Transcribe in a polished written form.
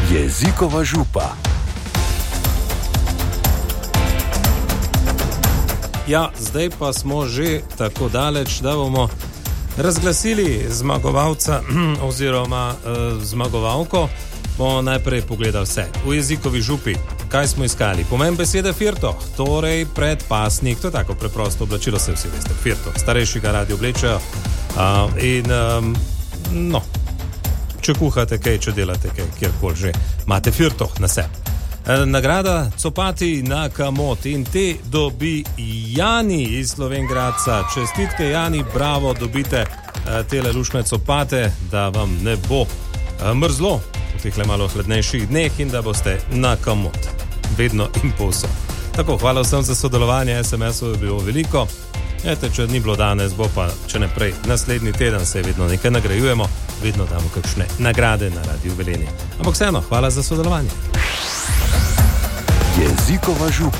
Jezikova župa. Ja, zdaj pa smo že tako daleč, da bomo razglasili zmagovalca oziroma zmagovalko. Bomo najprej pogledali vse. V jezikovi župi, kaj smo iskali? Pomen besede firtoh, torej predpasnik, to je tako preprosto oblačilo, se vsi veste, firtoh, starejši ga radi oblečejo. Če kuhate kaj, če delate kaj, kjerkoli že, imate firtoh na sebi. Nagrada copati na kamot in te dobi Jani iz Slovenj Gradca. Čestitke Jani, bravo, dobite tele luštne copate, da vam ne bo mrzlo v teh malo hladnejših dneh in da boste na kamot. Vedno in povsod. Tako, hvala vsem za sodelovanje, SMS-ov je bilo veliko. Ete, če ni bilo danes, bo pa če ne prej. Naslednji teden se vedno nekaj nagrajujemo, vedno damo kakšne nagrade na Radiu Velenje. Ampak vseeno, hvala za sodelovanje. Jezikova župa.